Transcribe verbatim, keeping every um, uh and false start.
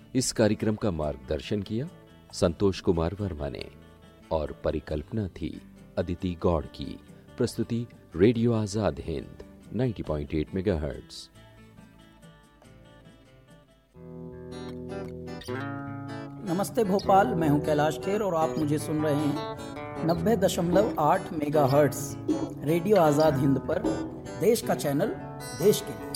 इस कार्यक्रम का मार्गदर्शन किया संतोष कुमार वर्मा ने और परिकल्पना थी अदिति गौड़ की। प्रस्तुति रेडियो आजाद हिंद नब्बे पॉइंट आठ मेगाहर्ट्ज। नमस्ते भोपाल, मैं हूं कैलाश खेर और आप मुझे सुन रहे हैं नब्बे दशमलव आठ मेगाहर्ट्ज रेडियो आजाद हिंद पर। देश का चैनल, देश के लिए।